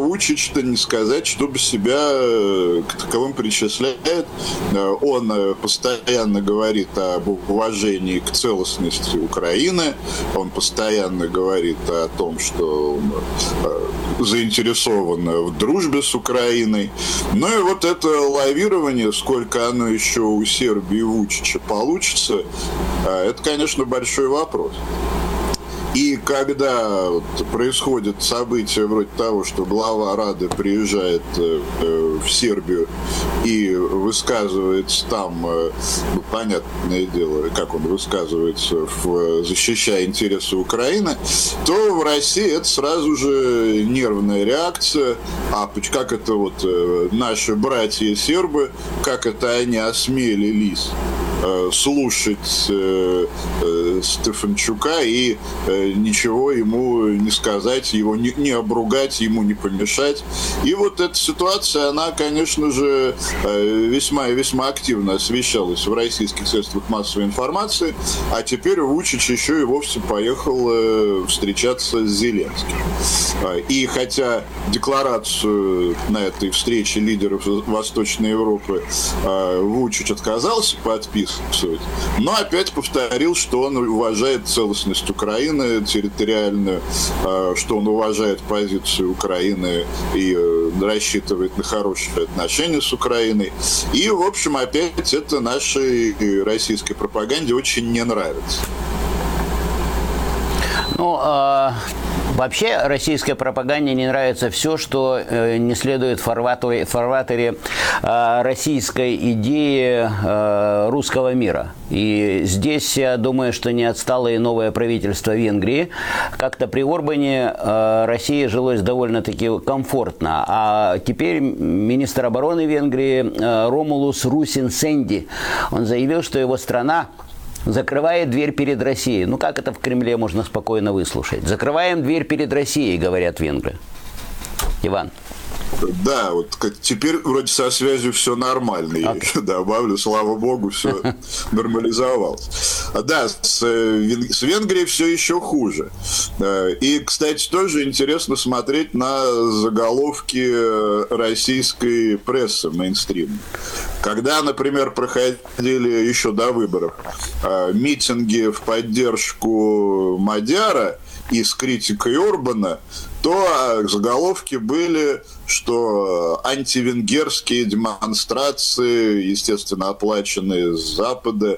Вучич-то не сказать, чтобы себя к таковым причисляет. Он постоянно говорит об уважении к целостности Украины, он постоянно говорит о том, что он заинтересован в дружбе с Украиной. Ну и вот это лавирование, сколько оно еще у Сербии и Вучича получится, это, конечно, большой вопрос. И когда происходят события вроде того, что глава Рады приезжает в Сербию и высказывается там, ну, понятное дело, как он высказывается, защищая интересы Украины, то в России это сразу же нервная реакция. А как это вот наши братья сербы, как это они осмелились слушать Стефанчука и ничего ему не сказать, его не обругать, ему не помешать. И вот эта ситуация, она, конечно же, весьма и весьма активно освещалась в российских средствах массовой информации, а теперь Вучич еще и вовсе поехал встречаться с Зеленским. И хотя декларацию на этой встрече лидеров Восточной Европы Вучич отказался подписывать, но опять повторил, что он уважает целостность Украины территориальную, что он уважает позицию Украины и рассчитывает на хорошие отношения с Украиной. И, в общем, опять это нашей российской пропаганде очень не нравится. Ну, вообще российской пропаганде не нравится все, что не следует в фарватере российской идеи русского мира. И здесь, я думаю, что не отстало и новое правительство Венгрии. Как-то при Орбане России жилось довольно-таки комфортно. А теперь министр обороны Венгрии Ромулус Русин Сенди, он заявил, что его страна закрывает дверь перед Россией. Ну, как это в Кремле можно спокойно выслушать? Закрываем дверь перед Россией, говорят венгры. Иван. Да, вот теперь вроде со связью все нормально. Я еще добавлю, слава богу, все нормализовалось. Да, с Венгрией все еще хуже. И, кстати, тоже интересно смотреть на заголовки российской прессы мейнстрим. Когда, например, проходили еще до выборов митинги в поддержку Мадяра и с критикой Орбана, то заголовки были, что антивенгерские демонстрации, естественно, оплаченные с Запада,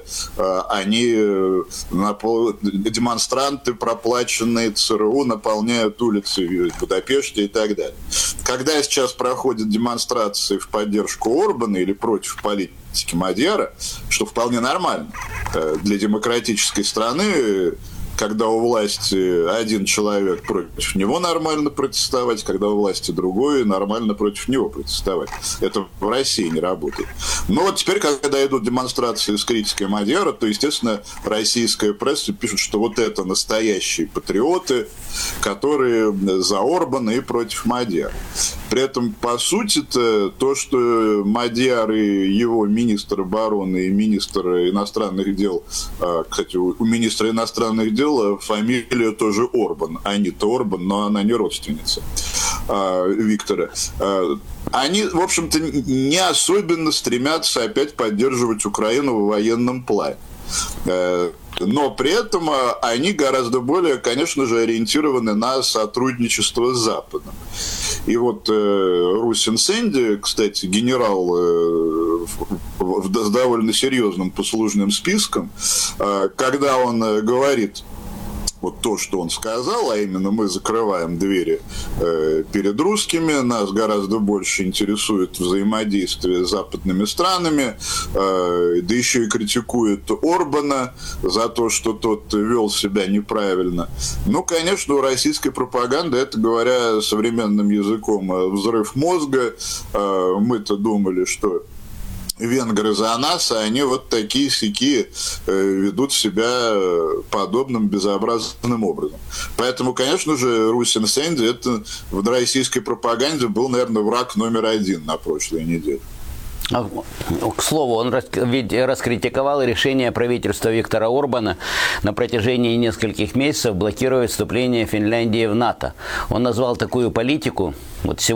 демонстранты, проплаченные ЦРУ, наполняют улицы в Будапеште и так далее. Когда сейчас проходят демонстрации в поддержку Орбана или против политики Мадяра, что вполне нормально для демократической страны, когда у власти один человек, против него нормально протестовать, когда у власти другой, нормально против него протестовать. Это в России не работает. Но вот теперь, когда идут демонстрации с критикой Мадяра, то, естественно, российская пресса пишет, что вот это настоящие патриоты, которые за Орбана и против Мадяра. При этом, по сути-то, то, что Мадяр и его министр обороны и министр иностранных дел, кстати, у министра иностранных дел фамилия тоже Орбан. Анита Орбан, но она не родственница Виктора. Они, в общем-то, не особенно стремятся опять поддерживать Украину в военном плане. Но при этом они гораздо более, конечно же, ориентированы на сотрудничество с Западом. И вот Русин Сенди, кстати, генерал с довольно серьезным послужным списком, когда он говорит вот то, что он сказал, а именно мы закрываем двери перед русскими, нас гораздо больше интересует взаимодействие с западными странами, да еще и критикует Орбана за то, что тот вел себя неправильно. Ну, конечно, у российской пропаганды, это, говоря современным языком, взрыв мозга. Мы-то думали, что венгры за нас, а они вот такие-сякие ведут себя подобным безобразным образом. Поэтому, конечно же, Русин Сенди это в российской пропаганде был, наверное, враг номер один на прошлой неделе. К слову, он ведь раскритиковал решение правительства Виктора Орбана на протяжении нескольких месяцев блокировать вступление Финляндии в НАТО. Он назвал такую политику, вот